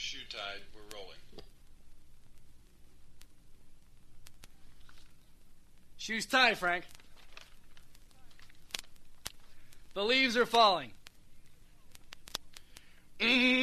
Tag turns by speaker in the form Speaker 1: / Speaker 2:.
Speaker 1: shoe tied. We're rolling.
Speaker 2: Shoes tied, Frank. The leaves are falling.